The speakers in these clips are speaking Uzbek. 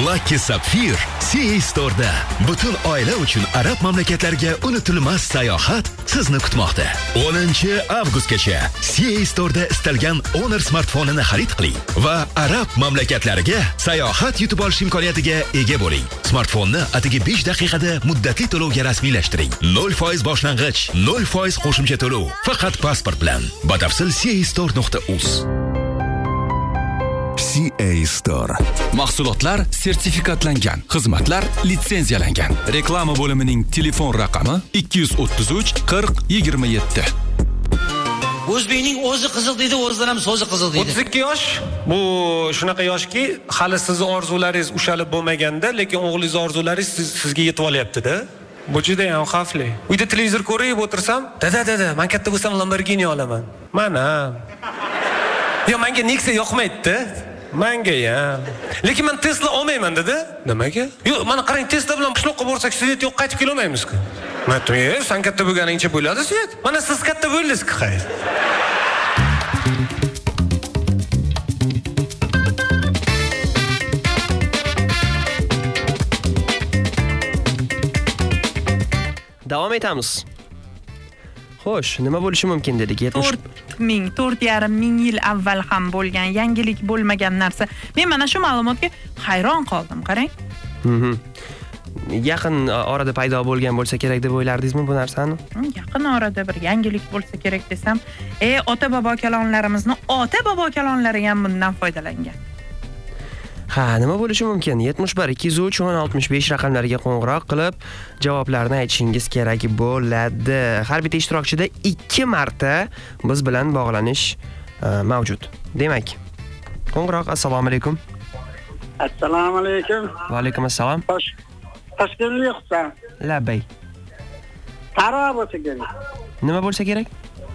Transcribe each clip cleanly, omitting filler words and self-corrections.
Lucky Sapphire CA Store'da butun oila uchun arab mamlakatlariga unutilmas sayohat sizni kutmoqda. 10-avgustgacha CA Store'da istalgan Honor smartfonini xarid qiling va arab mamlakatlariga sayohat yutib olish imkoniyatiga ega bo'ling. Smartfonni atigi 5 daqiqada muddatli to'lovga rasmiylashtiring. 0% boshlang'ich, 0% qo'shimcha to'lov. Faqat pasport bilan. Batafsil castore.uz. CA Store. Mahsulotlar sertifikatlangan, xizmatlar litsenziyalangan. Reklama bo'limining telefon raqami 233 40 27. O'zbekning o'zi qiziq deydi, o'zidan ham so'zi qiziq deydi. 32 yosh. Bu shunaqa yoshki, hali sizni orzularingiz ushalib bo'lmaganda, lekin o'g'lingiz orzularingiz sizga yetib olyapti-da. Bu juda ham xavfli. Uyda televizor ko'rib o'tirsam, dada, men katta bo'lsam Lamborghini olaman. Mana. Yo, menga Nexia yoqmaydi-da. Menga ham. Lekin men Tesla olmayman dedi. Nimaga? Yo'q, mana qarang, Tesla bilan qishloqqa borsak, svet yo'q, qaytib kela olmaymiz-ku. Men aytdim, "Sen katta bo'lganingcha bo'ladi, svet. Mana siz katta bo'ldingiz-ku, xayr." Davom etamiz. Xo'sh, nima bo'lishi mumkin dedik? 4,5 ming yil avval ham bo'lgan, yangilik bo'lmagan narsa. Men mana shu ma'lumotga hayron qoldim, qarang. Yaqin orada paydo bo'lgan bo'lsa kerak deb o'ylardingizmi bu narsani? Yaqin orada bir yangilik bo'lsa kerak desam, ota-bobo kalonlarimizni ota-bobo kalonlari ham bundan foydalangan. Ha, nima bo'lishi mumkin? 71 203 1065 raqamlariga qo'ng'iroq qilib, javoblarni aytishingiz kerak bo'ladi. Har bitta ishtirokchida 2 marta biz bilan bog'lanish mavjud. Demak, qo'ng'iroq. Assalomu alaykum. Assalomu alaykum. Va alaykum assalom. Toshkentlik Husan. Labay. Taro bo'lsa kerak. Nima bo'lsa kerak?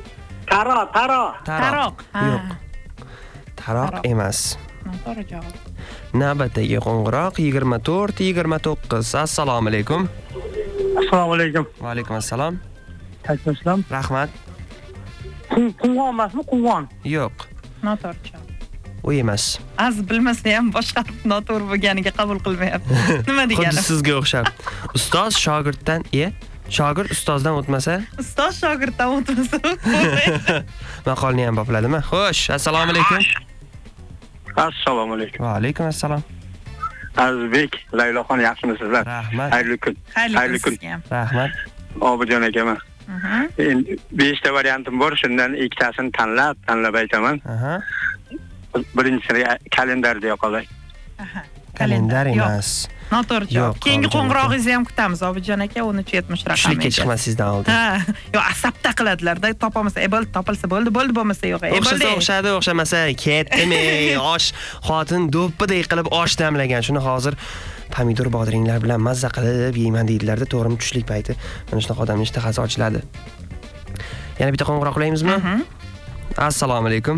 Taroq. Yo'q. Taroq emas. To'g'ri javob. Navbatdagi qo'ng'iroq 24-29. Assalomu alaykum. Assalomu alaykum. Va alaykum assalom. Takliflam. Rahmat. Quvon emasmi? Quvon. Yo'q. Noto'g'ri javob. U emas. Az bilmasa ham boshqa noto'g'ri bo'lganiga qabul qilmayapti. Nima degani? Xuddi sizga o'xshab. Ustoz shogirddan, shogird ustozdan o'tmasa? Ustoz shogirddan o'tmasa. Maqolni ham bopladimi? Xo'sh, assalomu alaykum. Assalomu alaykum. Va alaykum assalom. Azizbek, Layloxon, yaxshimisizlar? Rahmat. Xayrli kun. Xayrli kun. Rahmat. Obijon akaman. Endi 5 ta variantim bor, shundan ikkitasini tanlab aytaman. Birinchisi kalendar deya qolay. Kalendar emas. Noto'g'ri javob. Keyingi qo'ng'irog'ingizni ham kutamiz, Obijon aka, 1370 raqami. Tushlikka chiqmas sizdan oldin. Yo'q, asabta qiladilar-da, topolmasa, topilsa bo'ldi, bo'lmasa yo'q. O'xshamasa, ketdimi? Osh xotin do'ppidek qilib osh damlagan. Shuni hozir pomidor bodringlar bilan mazza qilib yeyman deydilar-da, to'g'rimi tushlik payti. Mana shunaqa odamning ishtahasi ochiladi. Yana bitta qo'ng'iroq qilamizmi? Assalomu alaykum.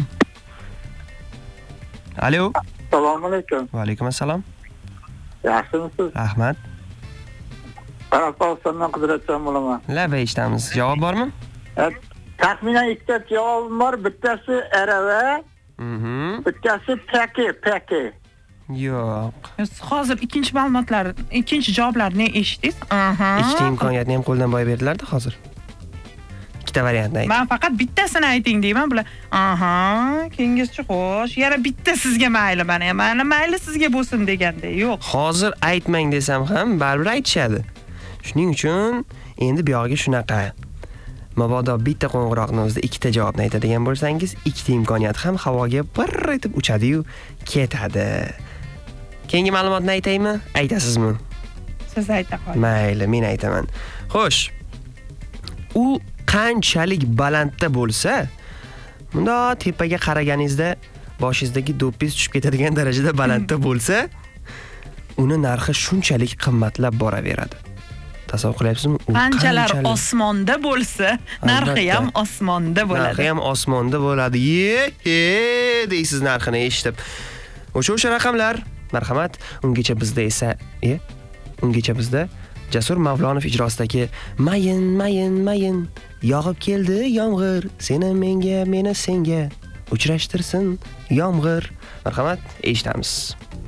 Alo. Assalomu alaykum. Va alaykum assalom. Yaxshimisiz? Rahmat. Qoraqalpog'istondan Qudratjon bo'laman. Labay ishtamiz. Javob bormi? Taxminan 2 ta javobim bor. Bittasi arava, bittasi paki. Yo'q. Siz hozir ikkinchi javoblarni eshitdingiz? Ikkita imkoniyatni ham qo'ldan boy berdilar-da hozir. Ikkita variantni ayting. Men faqat bittasini ayting deyman, bular. Kengizchi xo'sh, yana bitta sizga mayli, mana mayli sizga bo'lsin deganda. Yo'q. Hozir aytmang desam ham baribir aytishadi. Shuning uchun endi bu yog'iga shunaqa. Mabodo bitta qo'ng'iroqni o'zida ikkita javobni aytadigan bo'lsangiz, ikkita imkoniyat ham havoga bir etib uchadi-yu, ketadi. Keyingi ma'lumotni aytaymi? Aytasizmi? Siz ayta qoling. Mayli, men aytaman. Xo'sh. U qanchalik balandda bo'lsa, bunda tepaga qaraganingizda boshingizdagi do'ppiz tushib ketadigan darajada balandda bo'lsa, uni narxi shunchalik qimmatlab boraveradi. Tasavvur qilyapsizmi? Qanchalar osmonda bo'lsa, narxi ham osmonda bo'ladi. Narxi ham osmonda bo'ladi. Deysiz narxini eshitib. O'sha raqamlar, marhamat, ungacha bizda Jasur Mavlonov ijrosidagi mayin yog'ib keldi yomg'ir, seni menga, meni senga uchrashtirsin yomg'ir. Marhamat, eshitamiz.